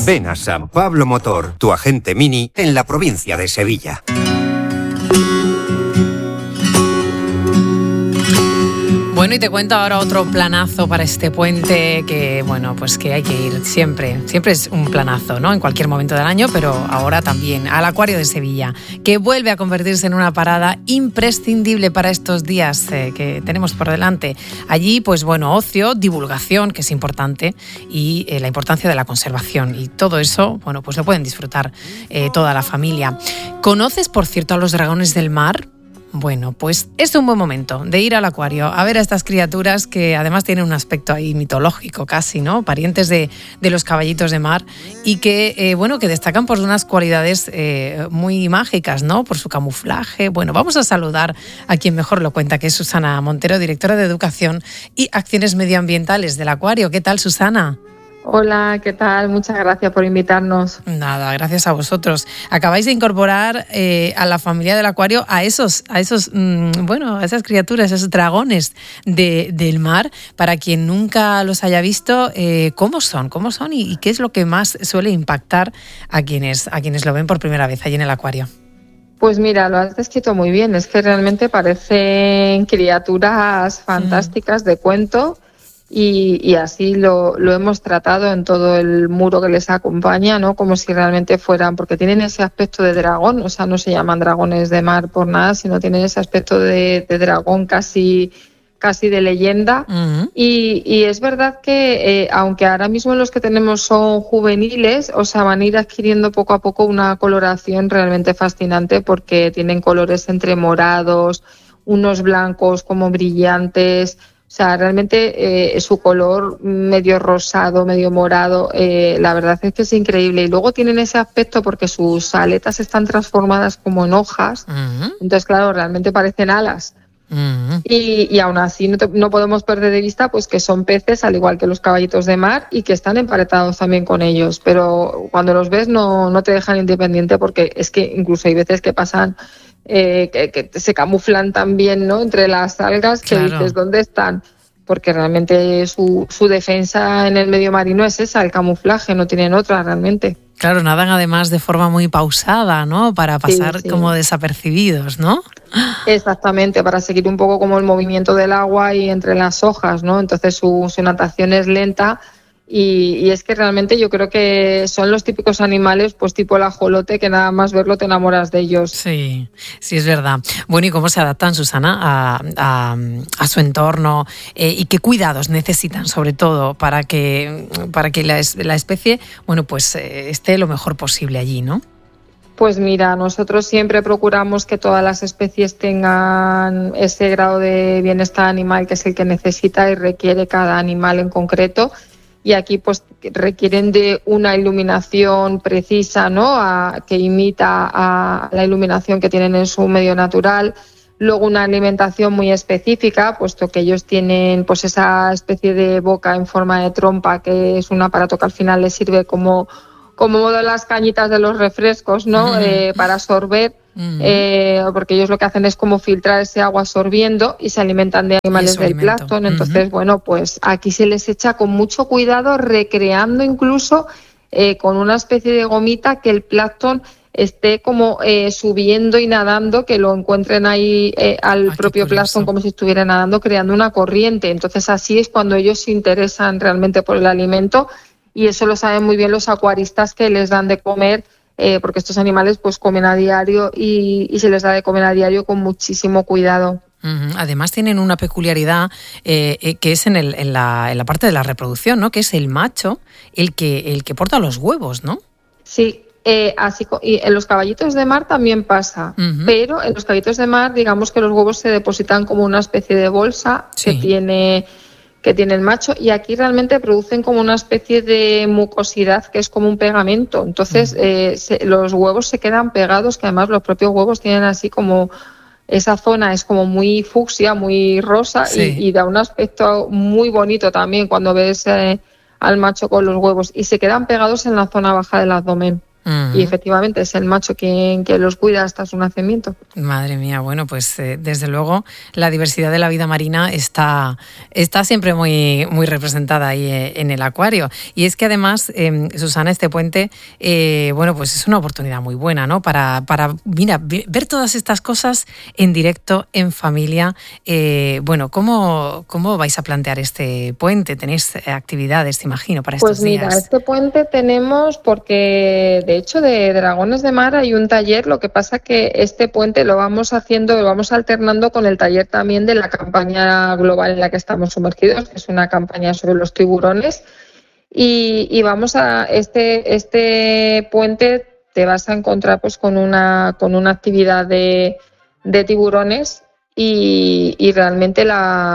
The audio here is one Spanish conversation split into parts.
Ven a San Pablo Motor, tu agente Mini en la provincia de Sevilla. Bueno, y te cuento ahora otro planazo para este puente que, bueno, pues que hay que ir siempre. Siempre es un planazo, ¿no? En cualquier momento del año, pero ahora también al Acuario de Sevilla, que vuelve a convertirse en una parada imprescindible para estos días que tenemos por delante. Allí, pues bueno, ocio, divulgación, que es importante, y la importancia de la conservación. Y todo eso, bueno, pues lo pueden disfrutar toda la familia. ¿Conoces, por cierto, a los dragones del mar? Bueno, pues es un buen momento de ir al acuario a ver a estas criaturas que además tienen un aspecto ahí mitológico casi, ¿no? Parientes de los caballitos de mar y que, bueno, que destacan por unas cualidades muy mágicas, ¿no? Por su camuflaje. Bueno, vamos a saludar a quien mejor lo cuenta, que es Susana Montero, directora de Educación y Acciones Medioambientales del Acuario. ¿Qué tal, Susana? Hola, ¿qué tal? Muchas gracias por invitarnos. Nada, gracias a vosotros. Acabáis de incorporar a la familia del acuario a esas criaturas, esos dragones del mar. Para quien nunca los haya visto, ¿cómo son y qué es lo que más suele impactar a quienes lo ven por primera vez allí en el acuario? Pues mira, lo has descrito muy bien. Es que realmente parecen criaturas fantásticas de cuento. Y así lo hemos tratado en todo el muro que les acompaña, ¿no? Como si realmente fueran, porque tienen ese aspecto de dragón, o sea, no se llaman dragones de mar por nada, sino tienen ese aspecto de dragón casi de leyenda. Uh-huh. Y es verdad que aunque ahora mismo los que tenemos son juveniles, o sea, van a ir adquiriendo poco a poco una coloración realmente fascinante porque tienen colores entre morados, unos blancos como brillantes. O sea, realmente su color medio rosado, medio morado, la verdad es que es increíble. Y luego tienen ese aspecto porque sus aletas están transformadas como en hojas. Uh-huh. Entonces, claro, realmente parecen alas. Uh-huh. Y aún así no podemos perder de vista pues que son peces, al igual que los caballitos de mar, y que están emparentados también con ellos. Pero cuando los ves no te dejan independiente porque es que incluso hay veces que pasan... que se camuflan también, ¿no? Entre las algas, que claro. Dices, ¿dónde están? Porque realmente su defensa en el medio marino es esa, el camuflaje, no tienen otra realmente. Claro, nadan además de forma muy pausada, ¿no? Para pasar sí. como desapercibidos, ¿no? Exactamente, para seguir un poco como el movimiento del agua y entre las hojas, ¿no? Entonces su natación es lenta. Y es que realmente yo creo que son los típicos animales, pues tipo el ajolote, que nada más verlo te enamoras de ellos. Sí, es verdad. Bueno, ¿y cómo se adaptan, Susana, a su entorno? ¿Y qué cuidados necesitan, sobre todo, para que la especie, bueno, pues esté lo mejor posible allí, ¿no? Pues mira, nosotros siempre procuramos que todas las especies tengan ese grado de bienestar animal que es el que necesita y requiere cada animal en concreto. Y aquí pues requieren de una iluminación precisa, ¿no? Que imita a la iluminación que tienen en su medio natural. Luego una alimentación muy específica, puesto que ellos tienen pues esa especie de boca en forma de trompa, que es un aparato que al final les sirve como modo las cañitas de los refrescos, ¿no? Uh-huh. Para absorber. Uh-huh. Porque ellos lo que hacen es como filtrar ese agua absorbiendo y se alimentan de animales del plancton. Entonces, uh-huh. bueno, pues aquí se les echa con mucho cuidado, recreando incluso con una especie de gomita que el plancton esté como subiendo y nadando, que lo encuentren ahí al propio plancton como si estuviera nadando, creando una corriente. Entonces así es cuando ellos se interesan realmente por el alimento, y eso lo saben muy bien los acuaristas que les dan de comer, porque estos animales pues comen a diario y se les da de comer a diario con muchísimo cuidado. Uh-huh. Además tienen una peculiaridad que es en la parte de la reproducción, ¿no? Que es el macho el que porta los huevos, ¿no? Sí, así y en los caballitos de mar también pasa, uh-huh. pero en los caballitos de mar digamos que los huevos se depositan como una especie de bolsa sí. que tiene el macho, y aquí realmente producen como una especie de mucosidad que es como un pegamento. Entonces los huevos se quedan pegados, que además los propios huevos tienen así como esa zona es como muy fucsia, muy rosa, sí. y da un aspecto muy bonito también cuando ves al macho con los huevos, y se quedan pegados en la zona baja del abdomen. y efectivamente es el macho quien los cuida hasta su nacimiento. Madre mía, bueno, pues desde luego la diversidad de la vida marina está siempre muy, muy representada ahí en el acuario. Y es que además, Susana, este puente, bueno, pues es una oportunidad muy buena, ¿no? Para mira, ver todas estas cosas en directo, en familia. Bueno, ¿cómo vais a plantear este puente? ¿Tenéis actividades, te imagino, para estos días? Pues mira, este puente tenemos porque, de hecho, de Dragones de Mar hay un taller, lo que pasa que este puente lo vamos alternando con el taller también de la campaña global en la que estamos sumergidos, que es una campaña sobre los tiburones, y vamos a este puente te vas a encontrar pues con una actividad de tiburones y realmente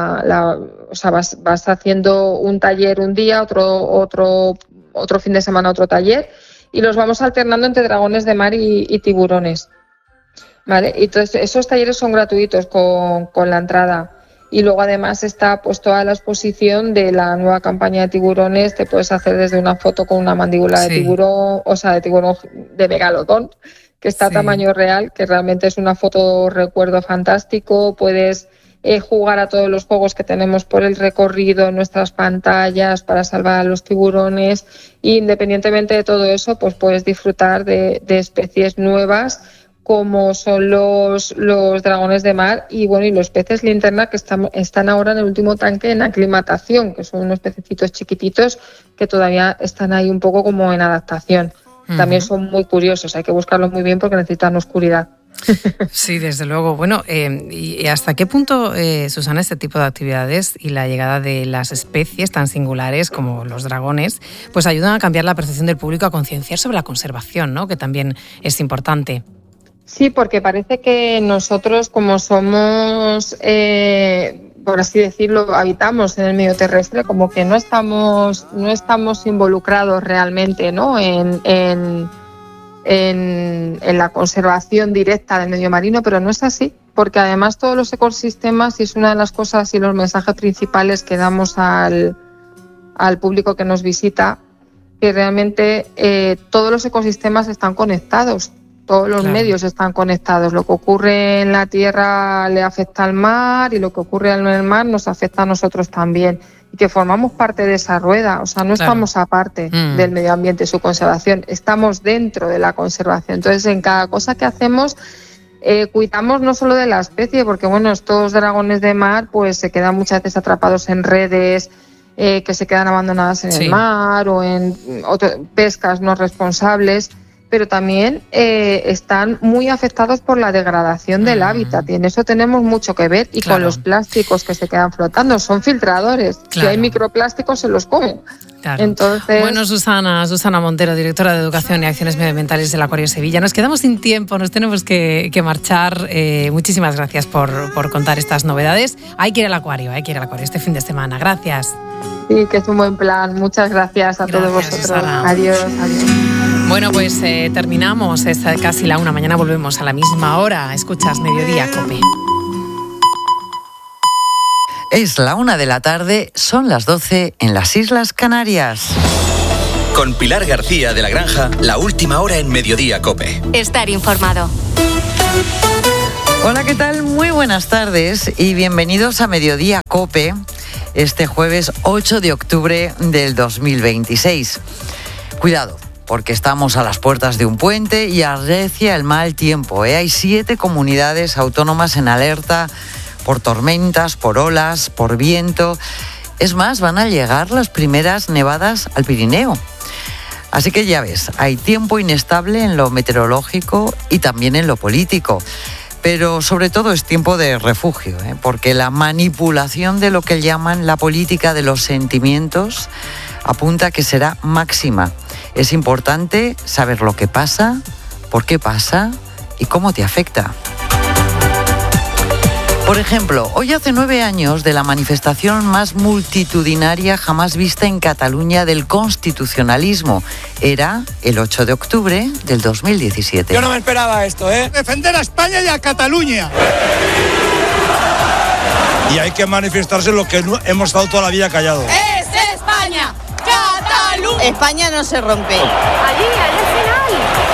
o sea, vas haciendo un taller un día, otro fin de semana otro taller, y los vamos alternando entre dragones de mar y tiburones, ¿vale? Y entonces esos talleres son gratuitos con la entrada. Y luego además está pues toda la exposición de la nueva campaña de tiburones. Te puedes hacer desde una foto con una mandíbula de tiburón, o sea, de tiburón de megalodón, que está a tamaño real, que realmente es una foto recuerdo fantástico. Puedes jugar a todos los juegos que tenemos por el recorrido en nuestras pantallas para salvar a los tiburones. Y independientemente de todo eso, pues puedes disfrutar de especies nuevas, como son los dragones de mar y los peces linterna, que están ahora en el último tanque en aclimatación, que son unos pececitos chiquititos que todavía están ahí un poco como en adaptación. También son muy curiosos, hay que buscarlos muy bien porque necesitan oscuridad. Sí, desde luego. Bueno, ¿y hasta qué punto, Susana, este tipo de actividades y la llegada de las especies tan singulares como los dragones, pues ayudan a cambiar la percepción del público, a concienciar sobre la conservación, ¿no? Que también es importante. Sí, porque parece que nosotros, como somos, por así decirlo, habitamos en el medio terrestre, como que no estamos involucrados realmente, ¿no? en la conservación directa del medio marino, pero no es así, porque además todos los ecosistemas, y es una de las cosas y los mensajes principales que damos al público que nos visita, que realmente todos los ecosistemas están conectados. Todos los medios están conectados. Lo que ocurre en la tierra le afecta al mar y lo que ocurre en el mar nos afecta a nosotros también. Y que formamos parte de esa rueda. O sea, no estamos aparte del medio ambiente y su conservación. Estamos dentro de la conservación. Entonces, en cada cosa que hacemos, cuidamos no solo de la especie, porque estos dragones de mar pues se quedan muchas veces atrapados en redes que se quedan abandonadas en el mar o en pescas no responsables, pero también están muy afectados por la degradación del hábitat, y en eso tenemos mucho que ver, y con los plásticos que se quedan flotando, son filtradores, si hay microplásticos se los comen. Claro. Entonces... Bueno, Susana Montero, directora de Educación y Acciones Medioambientales del Acuario de Sevilla, nos quedamos sin tiempo, nos tenemos que marchar. Muchísimas gracias por contar estas novedades. Hay que ir al acuario este fin de semana. Gracias. Sí, que es un buen plan. Muchas gracias a todos vosotros. Susana. Adiós. Bueno, pues terminamos, es casi la 1, mañana volvemos a la misma hora. Escuchas Mediodía COPE. Es la 1 de la tarde, son las 12 en las Islas Canarias. Con Pilar García de la Granja, la última hora en Mediodía COPE. Estar informado. Hola, ¿qué tal? Muy buenas tardes y bienvenidos a Mediodía COPE, este jueves 8 de octubre del 2026. Cuidado, porque estamos a las puertas de un puente y arrecia el mal tiempo. Hay 7 comunidades autónomas en alerta por tormentas, por olas, por viento. Es más, van a llegar las primeras nevadas al Pirineo. Así que ya ves, hay tiempo inestable en lo meteorológico y también en lo político. Pero sobre todo es tiempo de refugio, porque la manipulación de lo que llaman la política de los sentimientos apunta a que será máxima. Es importante saber lo que pasa, por qué pasa y cómo te afecta. Por ejemplo, hoy hace 9 años de la manifestación más multitudinaria jamás vista en Cataluña del constitucionalismo. Era el 8 de octubre del 2017. Yo no me esperaba esto, ¿eh? Defender a España y a Cataluña. Y hay que manifestarse lo que hemos estado toda la vida callados. ¡Es España! ¡Cataluña! España no se rompe. Allí al final.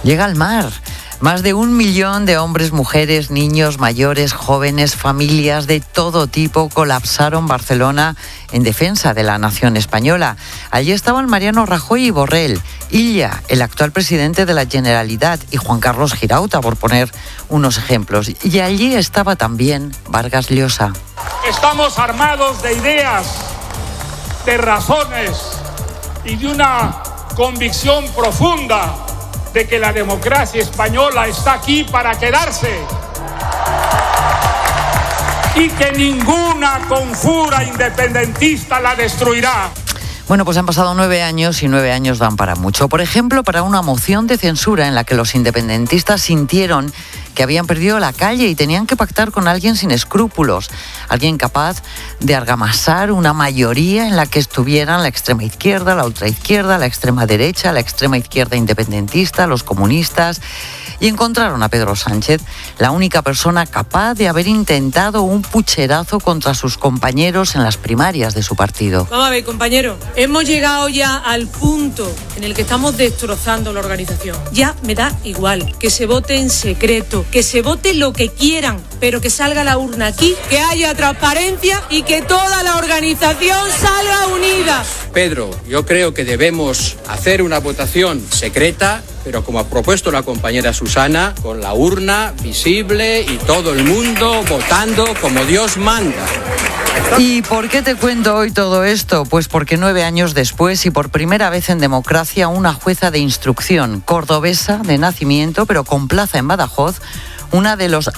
llega al mar. Más de 1 millón de hombres, mujeres, niños, mayores, jóvenes, familias de todo tipo colapsaron Barcelona en defensa de la nación española. Allí estaban Mariano Rajoy y Borrell, Illa, el actual presidente de la Generalitat, y Juan Carlos Girauta, por poner unos ejemplos. Y allí estaba también Vargas Llosa. Estamos armados de ideas, de razones y de una convicción profunda de que la democracia española está aquí para quedarse y que ninguna conjura independentista la destruirá. Bueno, pues han pasado 9 años y 9 años dan para mucho. Por ejemplo, para una moción de censura en la que los independentistas sintieron que habían perdido la calle y tenían que pactar con alguien sin escrúpulos, alguien capaz de argamasar una mayoría en la que estuvieran la extrema izquierda, la ultraizquierda, la extrema derecha, la extrema izquierda independentista, los comunistas. Y encontraron a Pedro Sánchez, la única persona capaz de haber intentado un pucherazo contra sus compañeros en las primarias de su partido. Vamos a ver, compañero, hemos llegado ya al punto en el que estamos destrozando la organización. Ya me da igual que se vote en secreto, que se vote lo que quieran, pero que salga la urna aquí, que haya transparencia y que toda la organización salga unida. Pedro, yo creo que debemos hacer una votación secreta, pero como ha propuesto la compañera Susana, con la urna visible y todo el mundo votando como Dios manda. ¿Y por qué te cuento hoy todo esto? Pues porque 9 años después y por primera vez en democracia, una jueza de instrucción cordobesa de nacimiento, pero con plaza en Badajoz, una de los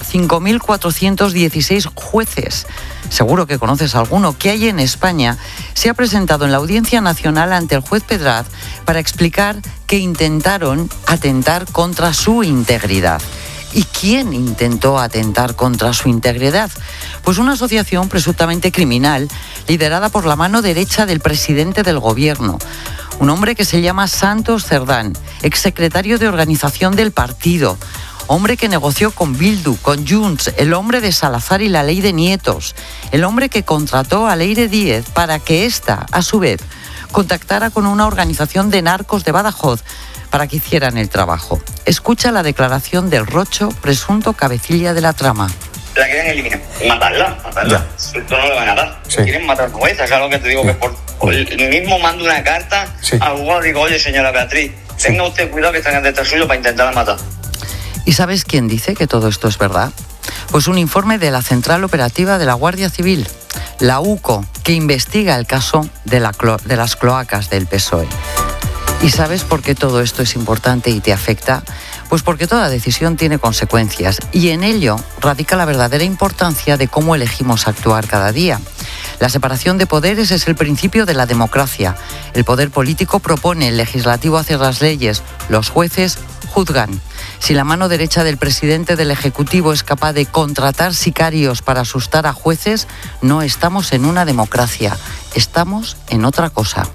5.416 jueces, seguro que conoces alguno, que hay en España, se ha presentado en la Audiencia Nacional ante el juez Pedraz para explicar que intentaron atentar contra su integridad. ¿Y quién intentó atentar contra su integridad? Pues una asociación presuntamente criminal liderada por la mano derecha del presidente del gobierno. Un hombre que se llama Santos Cerdán, exsecretario de organización del partido. Hombre que negoció con Bildu, con Junts, el hombre de Salazar y la ley de Nietos. El hombre que contrató a Leire Díez para que ésta, a su vez, contactara con una organización de narcos de Badajoz para que hicieran el trabajo. Escucha la declaración del Rocho, presunto cabecilla de la trama. La quieren eliminar, matarla. Esto no le van a dar. Sí. Quieren matar jueza, ¿sabes lo que te digo? Sí. Que por el mismo mando una carta al jugador, digo, oye, señora Beatriz, tenga usted cuidado que están detrás suyo para intentar matar. ¿Y sabes quién dice que todo esto es verdad? Pues un informe de la Central Operativa de la Guardia Civil, la UCO, que investiga el caso de las cloacas del PSOE. ¿Y sabes por qué todo esto es importante y te afecta? Pues porque toda decisión tiene consecuencias y en ello radica la verdadera importancia de cómo elegimos actuar cada día. La separación de poderes es el principio de la democracia. El poder político propone, el legislativo hace las leyes, los jueces juzgan. Si la mano derecha del presidente del Ejecutivo es capaz de contratar sicarios para asustar a jueces, no estamos en una democracia, estamos en otra cosa.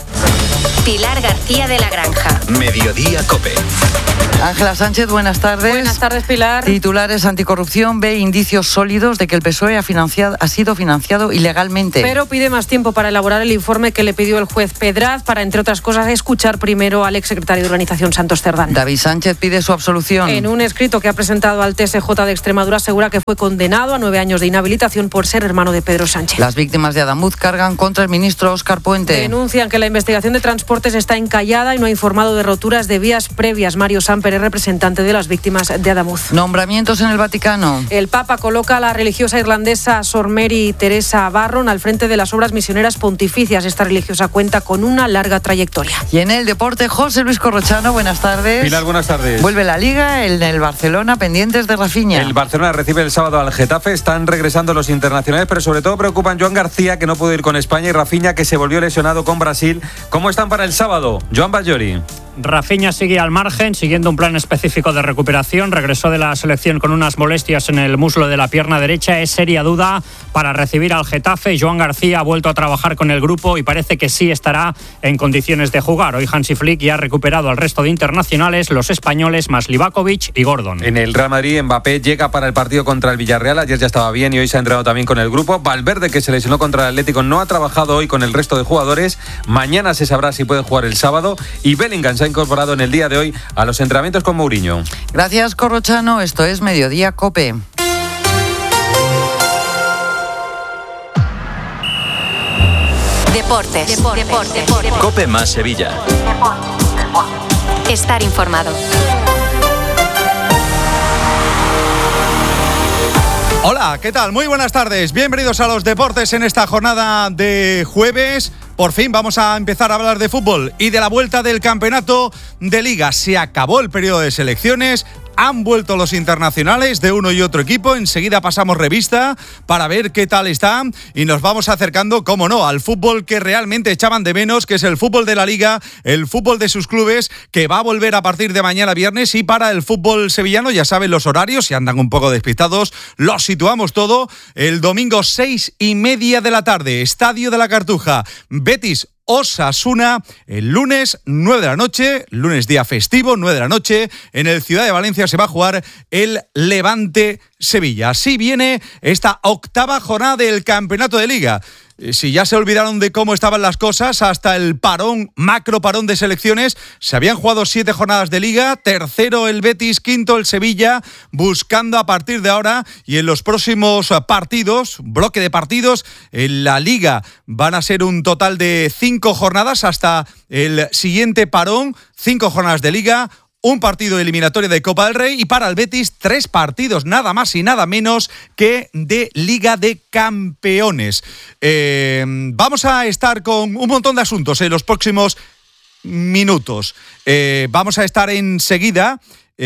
Pilar García de la Granja. Mediodía COPE. Ángela Sánchez, buenas tardes. Buenas tardes, Pilar. Titulares: anticorrupción ve indicios sólidos de que el PSOE ha sido financiado ilegalmente. Pero pide más tiempo para elaborar el informe que le pidió el juez Pedraz para, entre otras cosas, escuchar primero al exsecretario de Organización, Santos Cerdán. David Sánchez pide su absolución. En un escrito que ha presentado al TSJ de Extremadura asegura que fue condenado a 9 años de inhabilitación por ser hermano de Pedro Sánchez. Las víctimas de Adamuz cargan contra el ministro Óscar Puente. Denuncian que la investigación de transportes está encallada y no ha informado de roturas de vías previas. Mario Samper es representante de las víctimas de Adamuz. Nombramientos en el Vaticano. El Papa coloca a la religiosa irlandesa Sor Mary Teresa Barron al frente de las obras misioneras pontificias. Esta religiosa cuenta con una larga trayectoria. Y en el deporte, José Luis Corrochano, buenas tardes. Pilar, buenas tardes. Vuelve la Liga, el Barcelona, pendientes de Rafinha. El Barcelona recibe el sábado al Getafe, están regresando los internacionales, pero sobre todo preocupan Joan García, que no pudo ir con España, y Rafinha, que se volvió lesionado con Brasil. ¿Cómo están para el sábado? Joan Ballori. Rafinha sigue al margen, siguiendo un plan específico de recuperación. Regresó de la selección con unas molestias en el muslo de la pierna derecha. Es seria duda para recibir al Getafe. Joan García ha vuelto a trabajar con el grupo y parece que sí estará en condiciones de jugar. Hoy Hansi Flick ya ha recuperado al resto de internacionales, los españoles más Livakovic y Gordon. En el Real Madrid, Mbappé llega para el partido contra el Villarreal. Ayer ya estaba bien y hoy se ha entrenado también con el grupo. Valverde, que se lesionó contra el Atlético, no ha trabajado hoy con el resto de jugadores. Mañana se sabrá si puede jugar el sábado. Y Bellingham se ha incorporado en el día de hoy a los entrenamientos con Mourinho. Gracias, Corrochano. Esto es Mediodía COPE. Deportes. COPE más Sevilla. Estar informado. Hola, ¿qué tal? Muy buenas tardes. Bienvenidos a los deportes en esta jornada de jueves. Por fin vamos a empezar a hablar de fútbol y de la vuelta del campeonato de Liga. Se acabó el periodo de selecciones. Han vuelto los internacionales de uno y otro equipo. Enseguida pasamos revista para ver qué tal están y nos vamos acercando, cómo no, al fútbol que realmente echaban de menos, que es el fútbol de la Liga, el fútbol de sus clubes, que va a volver a partir de mañana viernes. Y para el fútbol sevillano, ya saben los horarios, si andan un poco despistados, los situamos todo. El domingo 6:30 de la tarde, Estadio de la Cartuja, Betis Osasuna, el lunes 9 de la noche, lunes día festivo, 9 de la noche, en el Ciudad de Valencia se va a jugar el Levante Sevilla. Así viene esta octava jornada del campeonato de Liga. Si ya se olvidaron de cómo estaban las cosas, hasta el macro parón de selecciones, se habían jugado 7 jornadas de Liga, tercero el Betis, quinto el Sevilla, buscando a partir de ahora y en los próximos partidos, bloque de partidos, en la Liga van a ser un total de 5 jornadas hasta el siguiente parón, 5 jornadas de Liga, un partido eliminatorio de Copa del Rey y para el Betis 3 partidos, nada más y nada menos que de Liga de Campeones. Vamos a estar con un montón de asuntos en los próximos minutos. Vamos a estar enseguida.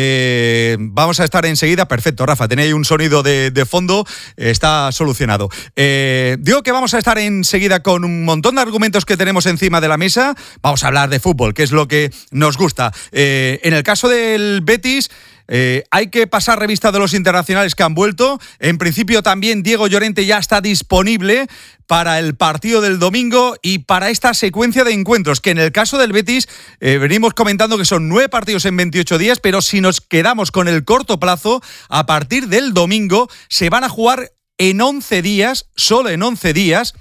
Perfecto, Rafa, tenéis ahí un sonido de fondo, está solucionado. Digo que vamos a estar enseguida con un montón de argumentos que tenemos encima de la mesa. Vamos a hablar de fútbol, que es lo que nos gusta. En el caso del Betis, hay que pasar revista de los internacionales que han vuelto. En principio también Diego Llorente ya está disponible para el partido del domingo y para esta secuencia de encuentros, que en el caso del Betis venimos comentando que son 9 partidos en 28 días, pero si nos quedamos con el corto plazo, a partir del domingo se van a jugar en 11 días, solo en 11 días,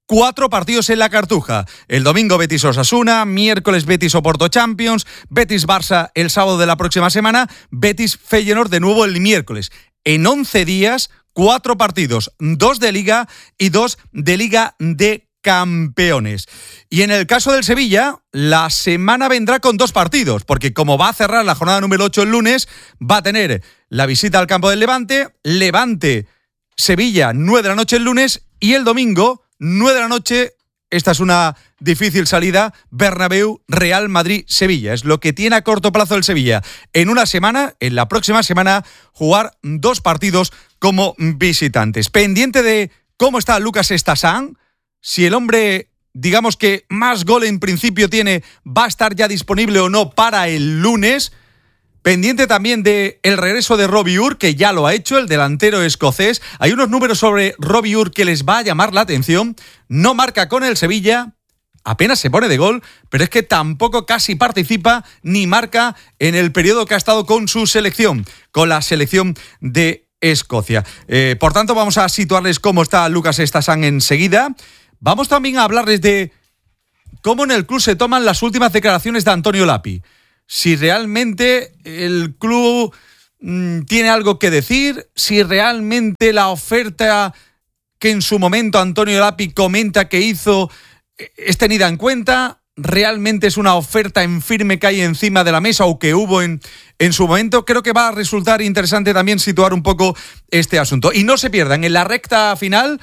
4 partidos en la Cartuja. El domingo Betis Osasuna, miércoles Betis Oporto Champions, Betis Barça el sábado de la próxima semana, Betis Feyenoord de nuevo el miércoles. En 11 días, 4 partidos, 2 de Liga y 2 de Liga de Campeones. Y en el caso del Sevilla, la semana vendrá con 2 partidos, porque como va a cerrar la jornada número 8 el lunes, va a tener la visita al campo del Levante, Sevilla, 9 de la noche el lunes, y el domingo, 9 de la noche, esta es una difícil salida, Bernabéu, Real Madrid, Sevilla. Es lo que tiene a corto plazo el Sevilla. En una semana, en la próxima semana, jugar 2 partidos como visitantes. Pendiente de cómo está Lucas Estasan, si el hombre, digamos que más gol en principio tiene, va a estar ya disponible o no para el lunes. Pendiente también de el regreso de Robbie Ur, que ya lo ha hecho, el delantero escocés. Hay unos números sobre Robbie Ur que les va a llamar la atención. No marca con el Sevilla, apenas se pone de gol, pero es que tampoco casi participa ni marca en el periodo que ha estado con su selección, con la selección de Escocia. Por tanto, vamos a situarles cómo está Lucas Estasan enseguida. Vamos también a hablarles de cómo en el club se toman las últimas declaraciones de Antonio Lapi. Si realmente el club tiene algo que decir, si realmente la oferta que en su momento Antonio Lapi comenta que hizo es tenida en cuenta, realmente es una oferta en firme que hay encima de la mesa o que hubo en su momento. Creo que va a resultar interesante también situar un poco este asunto. Y no se pierdan, en la recta final,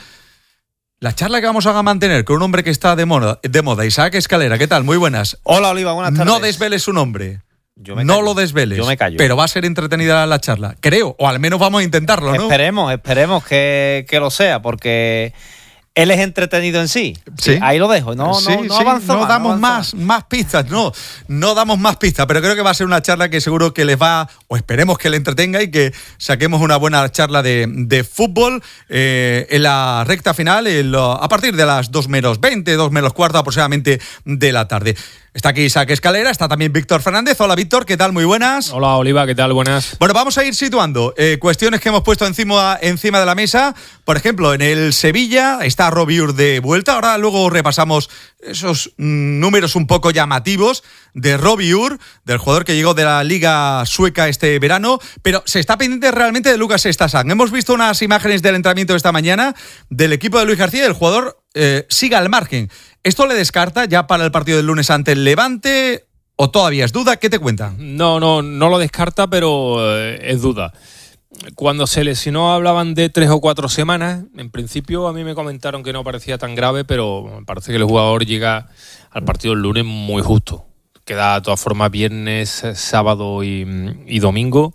la charla que vamos a mantener con un hombre que está de moda, Isaac Escalera. ¿Qué tal? Muy buenas. Hola, Oliva, buenas tardes. No desveles su nombre. No lo desveles. Yo me callo. Pero va a ser entretenida la charla, creo, o al menos vamos a intentarlo, ¿no? Esperemos que lo sea, porque él es entretenido en sí. Sí. Ahí lo dejo. No avanzamos. No damos más pistas, no damos más pistas, pero creo que va a ser una charla que seguro que les va, o esperemos que le entretenga y que saquemos una buena charla de fútbol en la recta final, a partir de las 2:20, 2:15 aproximadamente de la tarde. Está aquí Isaac Escalera, está también Víctor Fernández. Hola Víctor, ¿qué tal? Muy buenas. Hola Oliva, ¿qué tal? Buenas. Bueno, vamos a ir situando cuestiones que hemos puesto encima de la mesa. Por ejemplo, en el Sevilla está Robiur de vuelta. Ahora luego repasamos esos números un poco llamativos de Robiur, del jugador que llegó de la Liga Sueca este verano. Pero se está pendiente realmente de Lucas Estasan. Hemos visto unas imágenes del entrenamiento de esta mañana del equipo de Luis García y el jugador sigue al margen. ¿Esto le descarta ya para el partido del lunes ante el Levante o todavía es duda? ¿Qué te cuenta? No lo descarta, pero es duda. Cuando se lesionó hablaban de 3 o 4 semanas. En principio a mí me comentaron que no parecía tan grave, pero me parece que el jugador llega al partido del lunes muy justo. Queda de todas formas viernes, sábado y domingo.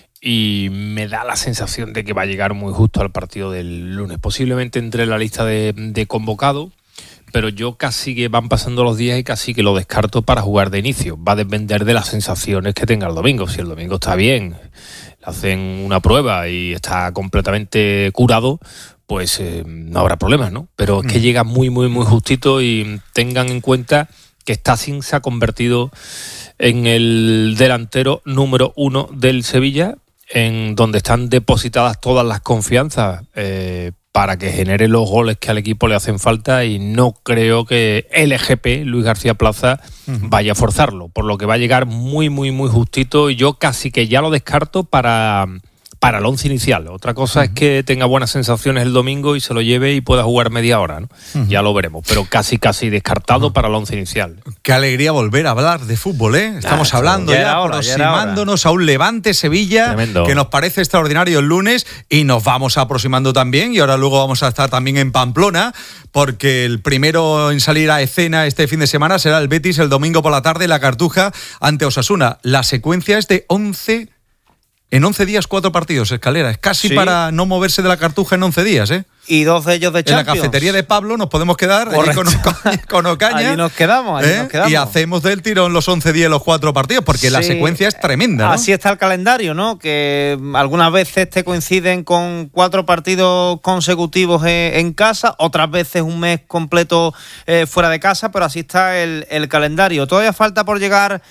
Y me da la sensación de que va a llegar muy justo al partido del lunes. Posiblemente entre en la lista de convocado, pero yo casi que van pasando los días y casi que lo descarto para jugar de inicio. Va a depender de las sensaciones que tenga el domingo. Si el domingo está bien, le hacen una prueba y está completamente curado, pues no habrá problemas, ¿no? Pero es que llega muy, muy, muy justito y tengan en cuenta que Stasic se ha convertido en el delantero número 1 del Sevilla, en donde están depositadas todas las confianzas para que genere los goles que al equipo le hacen falta, y no creo que el EGP, Luis García Plaza, vaya a forzarlo, por lo que va a llegar muy, muy, muy justito, y yo casi que ya lo descarto para el 11 inicial. Otra cosa es que tenga buenas sensaciones el domingo y se lo lleve y pueda jugar media hora, ¿no? Ya lo veremos, pero casi descartado para el 11 inicial. Qué alegría volver a hablar de fútbol, ¿eh? Estamos hablando ya aproximándonos a un Levante-Sevilla que nos parece extraordinario el lunes, y nos vamos aproximando también, y ahora luego vamos a estar también en Pamplona, porque el primero en salir a escena este fin de semana será el Betis el domingo por la tarde, la Cartuja ante Osasuna. La secuencia es de 11 días, 4 partidos, Escalera. Es casi para no moverse de la Cartuja en 11 días, ¿eh? Y 2 de ellos de Champions. En la cafetería de Pablo nos podemos quedar con Ocaña. Allí nos quedamos. Y hacemos del tirón los 11 días, los 4 partidos, porque la secuencia es tremenda, ¿no? Así está el calendario, ¿no? Que algunas veces te coinciden con 4 partidos consecutivos en casa, otras veces un mes completo fuera de casa, pero así está el calendario. Todavía falta por llegar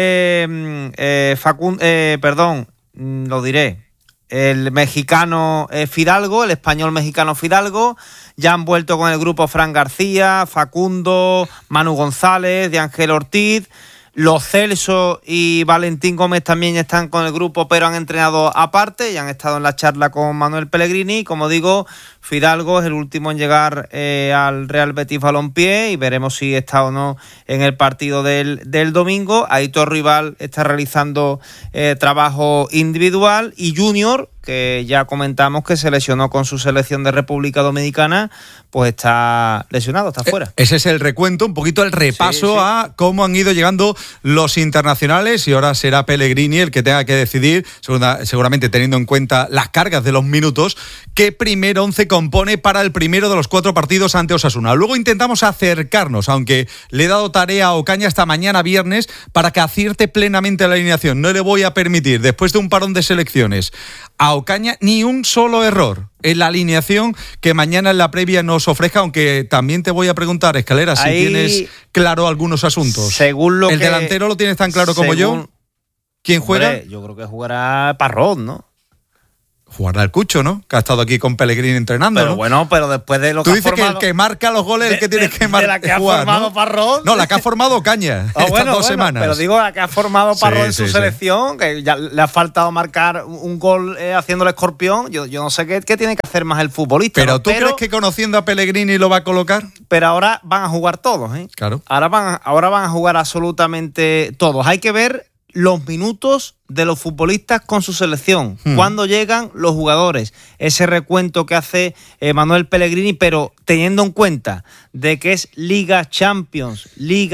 lo diré, el mexicano Fidalgo, el español mexicano Fidalgo. Ya han vuelto con el grupo Fran García, Facundo, Manu González, de Ángel Ortiz. Los Celso y Valentín Gómez también están con el grupo, pero han entrenado aparte y han estado en la charla con Manuel Pellegrini. Como digo, Fidalgo es el último en llegar al Real Betis Balompié, y veremos si está o no en el partido del domingo. Aitor Rival está realizando trabajo individual, y Junior, que ya comentamos que se lesionó con su selección de República Dominicana, pues está lesionado, está fuera. Ese es el recuento, un poquito el repaso a cómo han ido llegando los internacionales, y ahora será Pellegrini el que tenga que decidir, seguramente teniendo en cuenta las cargas de los minutos, qué primer 11 compone para el primero de los 4 partidos ante Osasuna. Luego intentamos acercarnos, aunque le he dado tarea a Ocaña hasta mañana viernes para que acierte plenamente la alineación. No le voy a permitir, después de un parón de selecciones, a Ocaña ni un solo error en la alineación que mañana en la previa nos ofrezca, aunque también te voy a preguntar, Escalera, si tienes claro algunos asuntos. Según ¿El delantero lo tienes tan claro como yo? ¿Quién juega? Hombre, yo creo que jugará Parrón, ¿no? Jugará el Cucho, ¿no? Que ha estado aquí con Pellegrini entrenando, pero ¿no? Bueno, pero después de lo que ha formado... Tú dices que el que marca los goles, el que tiene que marcar. ¿De la que ha formado, ¿no? Parrón? No, la que ha formado Ocaña estas 2 semanas. Pero digo, la que ha formado Parrón en su selección, que ya le ha faltado marcar un gol haciendo el escorpión. Yo no sé qué tiene que hacer más el futbolista. Pero ¿tú crees que conociendo a Pellegrini lo va a colocar? Pero ahora van a jugar todos, ¿eh? Claro. Ahora van a jugar absolutamente todos. Hay que ver los minutos de los futbolistas con su selección, cuándo llegan los jugadores, ese recuento que hace Manuel Pellegrini, pero teniendo en cuenta de que es Liga Champions,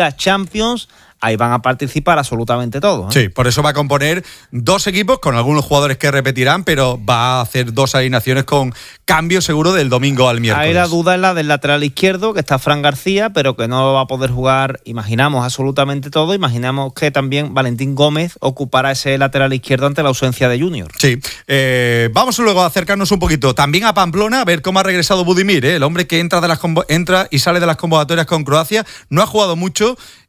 ahí van a participar absolutamente todos, ¿eh? Sí, por eso va a componer 2 equipos con algunos jugadores que repetirán, pero va a hacer 2 alineaciones con cambio seguro del domingo al miércoles. Ahí la duda es la del lateral izquierdo, que está Fran García, pero que no va a poder jugar, imaginamos, absolutamente todo. Imaginamos que también Valentín Gómez ocupará ese lateral izquierdo ante la ausencia de Junior. Sí, vamos luego a acercarnos un poquito también a Pamplona, a ver cómo ha regresado Budimir, el hombre que entra y sale de las convocatorias con Croacia. No ha jugado mucho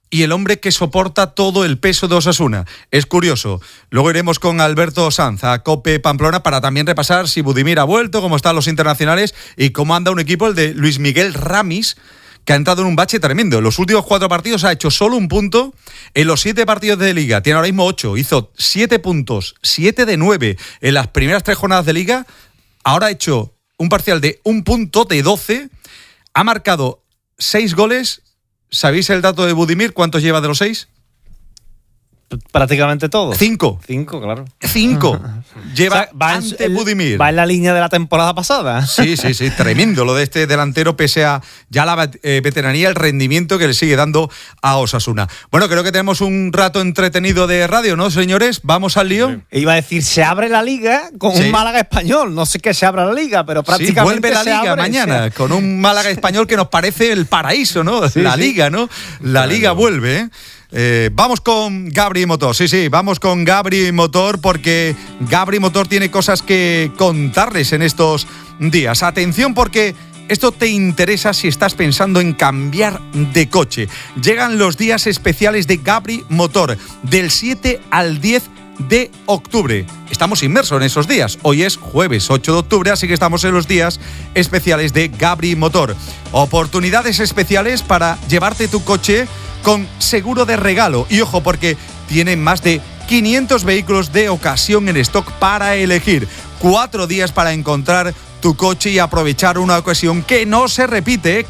y el hombre que soporta todo el peso de Osasuna. Es curioso. Luego iremos con Alberto Sanz a COPE Pamplona para también repasar si Budimir ha vuelto, cómo están los internacionales y cómo anda un equipo, el de Luis Miguel Ramis, que ha entrado en un bache tremendo. En los últimos 4 partidos ha hecho solo un punto. En los 7 partidos de Liga tiene ahora mismo 8. Hizo 7 puntos, 7 de 9 en las primeras 3 jornadas de Liga. Ahora ha hecho un parcial de 1 punto de 12. Ha marcado 6 goles. ¿Sabéis el dato de Budimir? ¿Cuántos lleva de los 6? Prácticamente todo. 5. 5, claro. 5. Lleva, o sea, ante Budimir. Va en la línea de la temporada pasada. Sí, tremendo lo de este delantero, pese a ya la veteranía, el rendimiento que le sigue dando a Osasuna. Bueno, creo que tenemos un rato entretenido de radio, ¿no, señores? ¿Vamos al lío? Sí. Iba a decir, se abre la Liga con un Málaga Español. No sé qué se abra la Liga, pero prácticamente vuelve la Liga mañana, con un Málaga Español que nos parece el paraíso, ¿no? Sí, la Liga, ¿no? La Liga vuelve, ¿eh? Vamos con Gabri Motor, vamos con Gabri Motor porque Gabri Motor tiene cosas que contarles en estos días. Atención porque esto te interesa si estás pensando en cambiar de coche. Llegan los días especiales de Gabri Motor, del 7 al 10 de octubre. Estamos inmersos en esos días. Hoy es jueves 8 de octubre, así que estamos en los días especiales de Gabri Motor. Oportunidades especiales para llevarte tu coche con seguro de regalo. Y ojo, porque tienen más de 500 vehículos de ocasión en stock para elegir. 4 días para encontrar tu coche y aprovechar una ocasión que no se repite,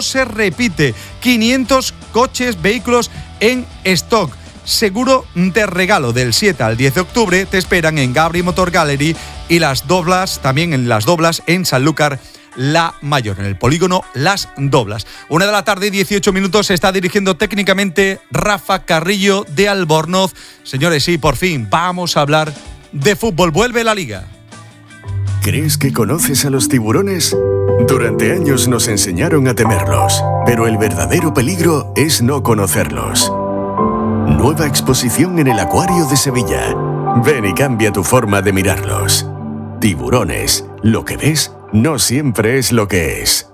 500 coches, vehículos en stock. Seguro de regalo del 7 al 10 de octubre. Te esperan en Gabri Motor Gallery y las doblas, también en las doblas en Sanlúcar La Mayor, en el polígono Las Doblas. 1 de la tarde y 18 minutos, se está dirigiendo técnicamente Rafa Carrillo de Albornoz. Señores, sí, por fin vamos a hablar de fútbol. Vuelve la Liga. ¿Crees que conoces a los tiburones? Durante años nos enseñaron a temerlos, pero el verdadero peligro es no conocerlos. Nueva exposición en el Acuario de Sevilla. Ven y cambia tu forma de mirarlos. Tiburones, lo que ves no siempre es lo que es.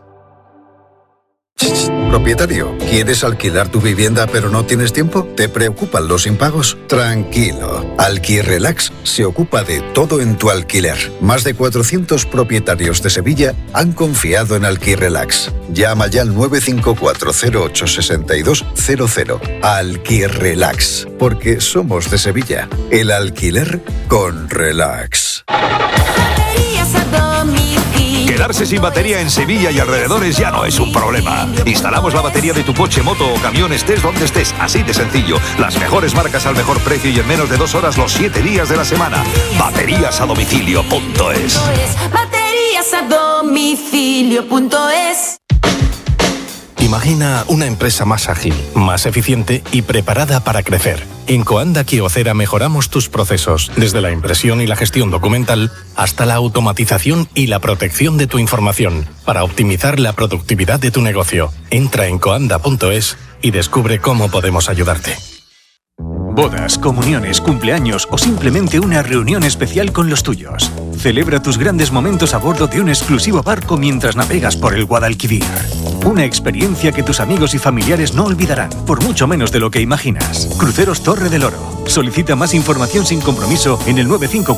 Propietario, ¿quieres alquilar tu vivienda pero no tienes tiempo? ¿Te preocupan los impagos? Tranquilo, Alquirrelax se ocupa de todo en tu alquiler. Más de 400 propietarios de Sevilla han confiado en Alquirrelax. Llama ya al 954-08-6200. Alquirrelax, porque somos de Sevilla. El alquiler con relax. Quedarse sin batería en Sevilla y alrededores ya no es un problema. Instalamos la batería de tu coche, moto o camión, estés donde estés, así de sencillo. Las mejores marcas al mejor precio y en menos de 2 horas los 7 días de la semana. Bateriasadomicilio.es. Bateriasadomicilio.es. Imagina una empresa más ágil, más eficiente y preparada para crecer. En Coanda Kyocera mejoramos tus procesos, desde la impresión y la gestión documental hasta la automatización y la protección de tu información, para optimizar la productividad de tu negocio. Entra en coanda.es y descubre cómo podemos ayudarte. Bodas, comuniones, cumpleaños o simplemente una reunión especial con los tuyos. Celebra tus grandes momentos a bordo de un exclusivo barco mientras navegas por el Guadalquivir. Una experiencia que tus amigos y familiares no olvidarán, por mucho menos de lo que imaginas. Cruceros Torre del Oro. Solicita más información sin compromiso en el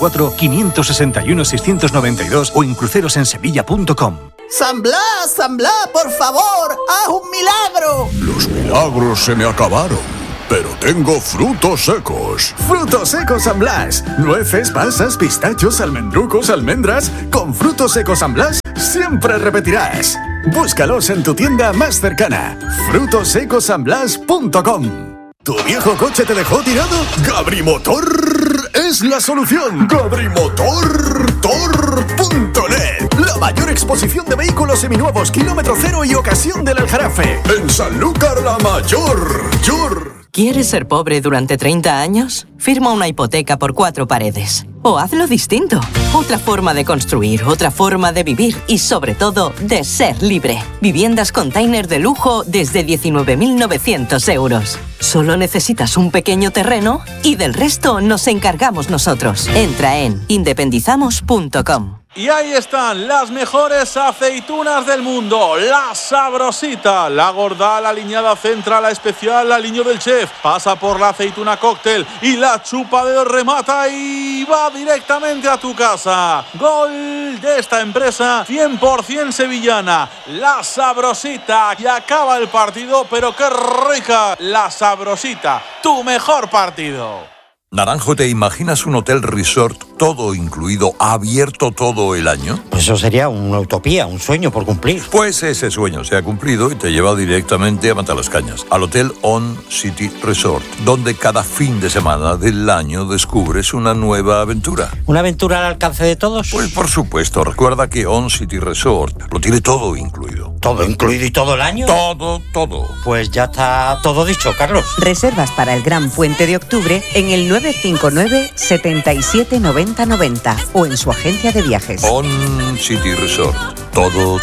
954-561-692 o en crucerosensevilla.com. San Blas, por favor, haz un milagro. Los milagros se me acabaron. Pero tengo frutos secos. Frutos secos San Blas. Nueces, pasas, pistachos, almendrucos, almendras. Con frutos secos San Blas siempre repetirás. Búscalos en tu tienda más cercana. frutosecosanblas.com. ¿Tu viejo coche te dejó tirado? Gabri Motor es la solución. GabriMotorTor.net. La mayor exposición de vehículos seminuevos, kilómetro cero y ocasión del Aljarafe. En Sanlúcar La Mayor. ¿Quieres ser pobre durante 30 años? Firma una hipoteca por 4 paredes. O hazlo distinto. Otra forma de construir, otra forma de vivir y, sobre todo, de ser libre. Viviendas container de lujo desde 19.900 euros. Solo necesitas un pequeño terreno y del resto nos encargamos nosotros. Entra en independizamos.com. Y ahí están las mejores aceitunas del mundo. La Sabrosita, la gorda, la aliñada central, la especial, la aliño del chef. Pasa por la aceituna cóctel y la chupa de remata y va directamente a tu casa. Gol de esta empresa 100% sevillana. La Sabrosita. Y acaba el partido, pero qué rica. La Sabrosita, tu mejor partido. Naranjo, ¿te imaginas un hotel resort todo incluido, abierto todo el año? Eso sería una utopía, un sueño por cumplir. Pues ese sueño se ha cumplido y te lleva directamente a Matalascañas, al Hotel On City Resort, donde cada fin de semana del año descubres una nueva aventura. ¿Una aventura al alcance de todos? Pues por supuesto, recuerda que On City Resort lo tiene todo incluido. ¿Todo incluido y todo el año? Todo. Pues ya está todo dicho, Carlos. Reservas para el Gran Puente de Octubre en el 959 77 90 90 o en su agencia de viajes. On City Resort. Todo.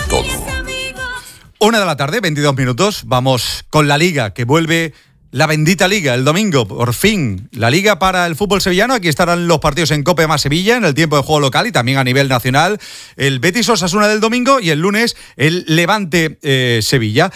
1 de la tarde, 22 minutos. Vamos con la Liga, que vuelve la bendita Liga el domingo. Por fin, la Liga para el fútbol sevillano. Aquí estarán los partidos en COPE más Sevilla, en el tiempo de juego local y también a nivel nacional. El Betis Osasuna del domingo y el lunes el Levante Sevilla.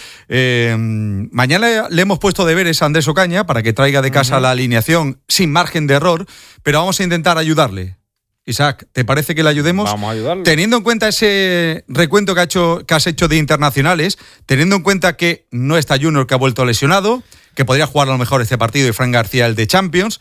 Mañana le hemos puesto deberes a Andrés Ocaña para que traiga de casa la alineación sin margen de error, pero vamos a intentar ayudarle. Isaac, ¿te parece que le ayudemos? Vamos a ayudarle. Teniendo en cuenta ese recuento que has hecho de internacionales, teniendo en cuenta que no está Junior, que ha vuelto lesionado, que podría jugar a lo mejor este partido, y Fran García el de Champions,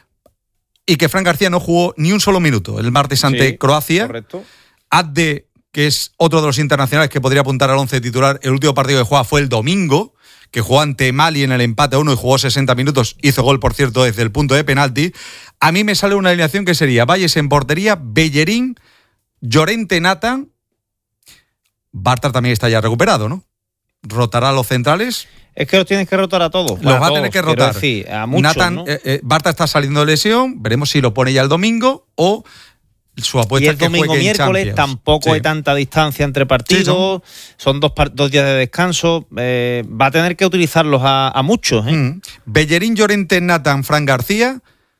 y que Fran García no jugó ni un solo minuto el martes ante Croacia. Correcto. Adde, que es otro de los internacionales que podría apuntar al 11 titular, el último partido que juega fue el domingo, que jugó ante Mali en el empate 1 y jugó 60 minutos, hizo gol, por cierto, desde el punto de penalti. A mí me sale una alineación que sería Valles en portería, Bellerín, Llorente, Nathan. Bartra también está ya recuperado, ¿no? ¿Rotará a los centrales? Es que los tienes que rotar a todos. Los va a tener que rotar. Decir, a muchos, Nathan, ¿no? Bartra está saliendo de lesión, veremos si lo pone ya el domingo o su apuesta y el es que domingo, juegue en miércoles, Champions. tampoco hay tanta distancia entre partidos, son dos días de descanso, va a tener que utilizarlos a muchos. Bellerín, Llorente, Nathan, Fran García,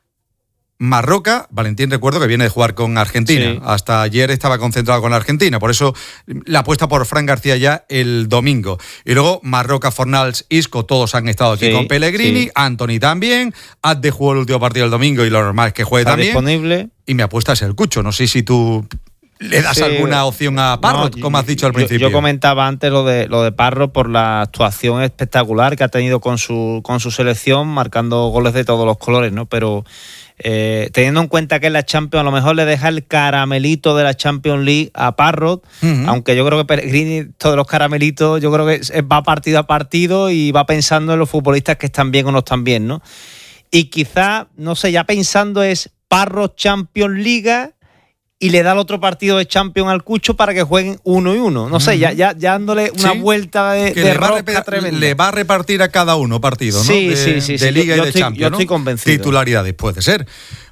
Marroca, Valentín, recuerdo que viene de jugar con Argentina, hasta ayer estaba concentrado con Argentina, por eso la apuesta por Fran García ya el domingo. Y luego Marroca, Fornals, Isco, todos han estado aquí con Pellegrini, Anthony también, Adde jugó el último partido el domingo y lo normal es que juegue también. Disponible. Y mi apuesta es el Cucho, no sé si tú le das alguna opción a Parrot, como has dicho al principio. Yo comentaba antes lo de Parrot por la actuación espectacular que ha tenido con su selección, marcando goles de todos los colores, ¿no? Pero teniendo en cuenta que es la Champions, a lo mejor le deja el caramelito de la Champions League a Parrot, aunque yo creo que Pellegrini, todos los caramelitos, yo creo que va partido a partido y va pensando en los futbolistas que están bien o no están bien, ¿no? Y quizá, no sé, ya pensando es Parrot Champions League y le da el otro partido de Champions al Cucho para que jueguen 1 y 1. No sé, ya dándole una vuelta de rosca tremenda. Le va a repartir a cada uno partido, ¿no? Sí, de Liga y de Champions, yo estoy convencido. Titularidades, puede ser.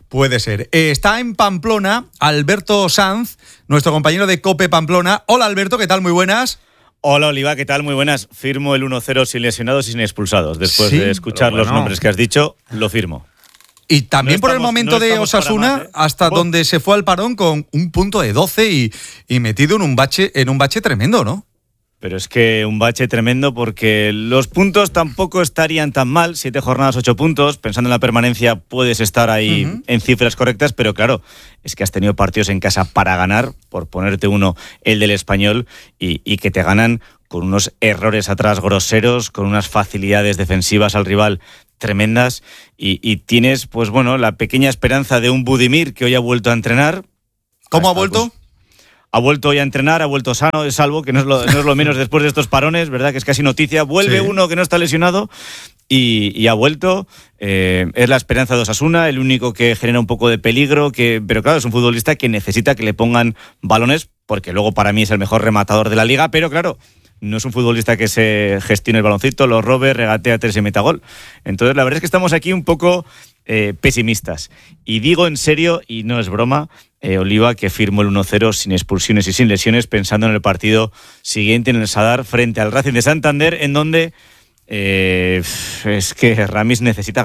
Está en Pamplona Alberto Sanz, nuestro compañero de COPE Pamplona. Hola Alberto, ¿qué tal? Muy buenas. Hola Oliva, ¿qué tal? Muy buenas. Firmo el 1-0 sin lesionados y sin expulsados. Después de escuchar los nombres que has dicho, lo firmo. Y también por el momento de Osasuna, hasta donde se fue al parón con un punto de 12 y metido en un bache tremendo, ¿no? Pero es que un bache tremendo porque los puntos tampoco estarían tan mal. 7 jornadas, 8 puntos. Pensando en la permanencia puedes estar ahí en cifras correctas, pero claro, es que has tenido partidos en casa para ganar, por ponerte uno, el del Español, y que te ganan con unos errores atrás groseros, con unas facilidades defensivas al rival tremendas, y tienes, pues bueno, la pequeña esperanza de un Budimir que hoy ha vuelto a entrenar. ¿Cómo ha vuelto? Ha vuelto hoy a entrenar, ha vuelto sano, es salvo, que no es lo menos después de estos parones, ¿verdad? Que es casi noticia. Vuelve uno que no está lesionado y ha vuelto. Es la esperanza de Osasuna, el único que genera un poco de peligro, pero claro, es un futbolista que necesita que le pongan balones, porque luego para mí es el mejor rematador de la liga, pero claro, no es un futbolista que se gestione el baloncito, lo robe, regatea 3 y meta gol. Entonces la verdad es que estamos aquí un poco pesimistas. Y digo en serio, y no es broma, Oliva, que firmo el 1-0 sin expulsiones y sin lesiones, pensando en el partido siguiente en el Sadar frente al Racing de Santander, en donde es que Ramis necesita ganar.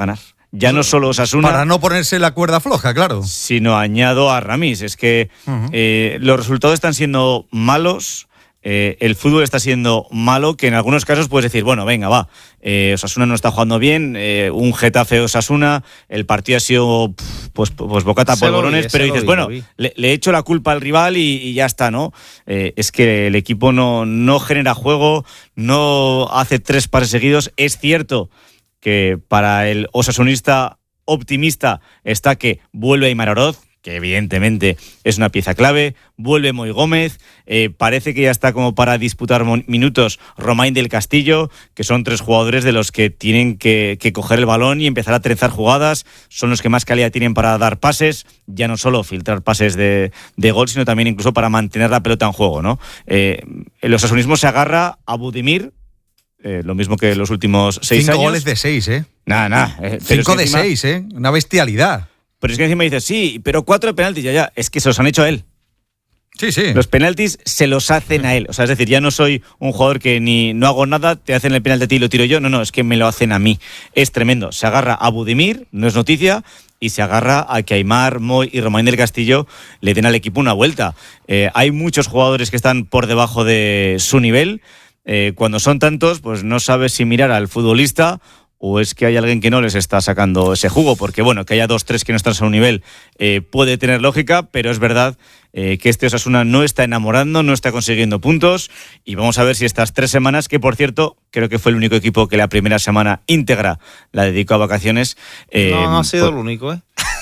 ya no solo Osasuna... Para no ponerse la cuerda floja, claro. Sino añado a Ramis. Es que los resultados están siendo malos, el fútbol está siendo malo, que en algunos casos puedes decir, bueno, venga, va, Osasuna no está jugando bien, un Getafe Osasuna, el partido ha sido pues bocata polvorones, pero dices, bueno, le he hecho la culpa al rival y ya está, ¿no? Es que el equipo no genera juego, no hace 3 pases seguidos. Es cierto que para el osasunista optimista está que vuelve Aimar Oroz, que evidentemente es una pieza clave, vuelve Moi Gómez, parece que ya está como para disputar minutos Romain del Castillo, que son 3 jugadores de los que tienen que coger el balón y empezar a trenzar jugadas, son los que más calidad tienen para dar pases, ya no solo filtrar pases de gol, sino también incluso para mantener la pelota en juego, ¿no? El osasunismo se agarra a Budimir, lo mismo que los últimos 6 años. 5 goles de 6, Nada. 5 de 6, una bestialidad. Pero es que encima dices, sí, pero 4 penaltis, ya. Es que se los han hecho a él. Sí. Los penaltis se los hacen a él. O sea, es decir, ya no soy un jugador que no hago nada, te hacen el penalti a ti y lo tiro yo. No, es que me lo hacen a mí. Es tremendo. Se agarra a Budimir, no es noticia, y se agarra a que Aimar, Moi y Romain del Castillo le den al equipo una vuelta. Hay muchos jugadores que están por debajo de su nivel. Cuando son tantos, pues no sabes si mirar al futbolista o es que hay alguien que no les está sacando ese jugo, porque bueno, que haya 2-3 que no están a un nivel puede tener lógica, pero es verdad que este Osasuna no está enamorando, no está consiguiendo puntos, y vamos a ver si estas 3 semanas, que por cierto, creo que fue el único equipo que la primera semana íntegra la dedicó a vacaciones. No ha sido el único,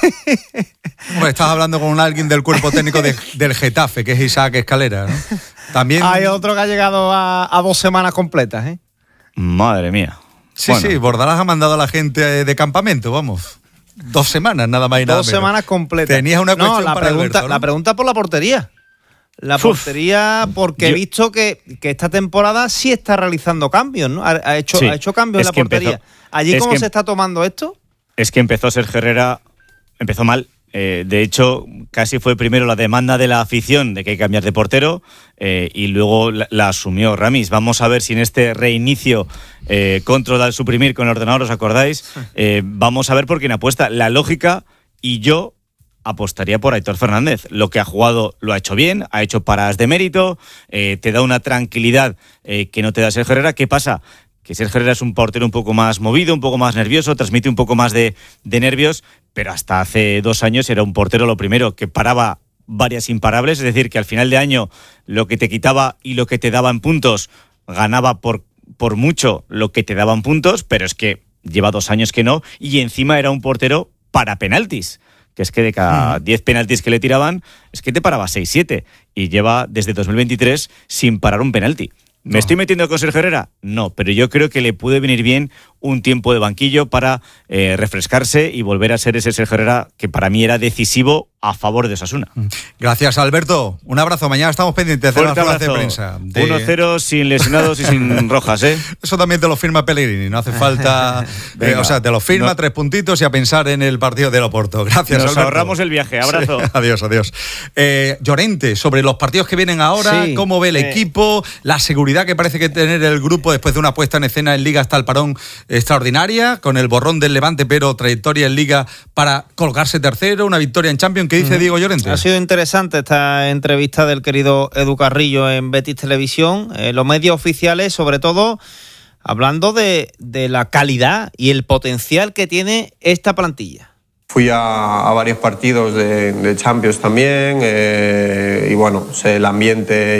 Hombre, estás hablando con alguien del cuerpo técnico del Getafe, que es Isaac Escalera, ¿no? También... Hay otro que ha llegado a 2 semanas completas, Madre mía. Sí, Bordalás ha mandado a la gente de campamento, vamos. 2 semanas, nada más y nada menos. 2 semanas completas. Tenías una cuestión para Alberto, ¿no? La pregunta por la portería. Portería, porque he visto que esta temporada sí está realizando cambios, ¿no? Ha hecho cambios en la portería. ¿Allí cómo se está tomando esto? Es que empezó Sergio Herrera, empezó mal. De hecho, casi fue primero la demanda de la afición de que hay que cambiar de portero y luego la asumió Ramis. Vamos a ver si en este reinicio control al suprimir con el ordenador, ¿os acordáis? Vamos a ver por quién apuesta. La lógica, y yo apostaría por Aitor Fernández. Lo que ha jugado lo ha hecho bien, ha hecho paradas de mérito, te da una tranquilidad que no te da Sergio Herrera. ¿Qué pasa? Que Sergio Herrera es un portero un poco más movido, un poco más nervioso, transmite un poco más de nervios, pero hasta hace 2 años era un portero, lo primero, que paraba varias imparables, es decir, que al final de año lo que te quitaba y lo que te daba en puntos ganaba por mucho lo que te daban puntos, pero es que lleva 2 años que no, y encima era un portero para penaltis, que es que de cada 10 penaltis que le tiraban, es que te paraba 6-7, y lleva desde 2023 sin parar un penalti. ¿Me estoy metiendo con Sergio Herrera? No, pero yo creo que le puede venir bien un tiempo de banquillo para refrescarse y volver a ser ese Sergio Herrera que para mí era decisivo a favor de Osasuna. Gracias, Alberto. Un abrazo. Mañana estamos pendientes de las ruedas de prensa. 1-0 sin lesionados y sin rojas, ¿eh? Eso también te lo firma Pellegrini. No hace falta... o sea, te lo firma, 3 puntitos y a pensar en el partido del Oporto. Gracias, Nos Alberto. ahorramos el viaje. Abrazo. Sí. Adiós. Llorente, sobre los partidos que vienen ahora, cómo ve el equipo, la seguridad que parece que tener el grupo después de una puesta en escena en Liga hasta el parón extraordinaria, con el borrón del Levante, pero trayectoria en Liga para colocarse tercero, una victoria en Champions. ¿Qué dice Diego Llorente? Ha sido interesante esta entrevista del querido Edu Carrillo en Betis Televisión, los medios oficiales, sobre todo hablando de la calidad y el potencial que tiene esta plantilla. Fui a varios partidos de Champions también y bueno, sé el ambiente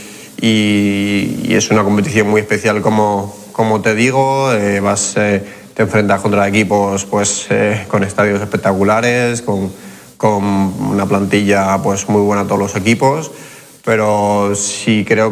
y es una competición muy especial como te digo, te enfrentas contra equipos pues con estadios espectaculares, con una plantilla pues muy buena a todos los equipos, pero sí creo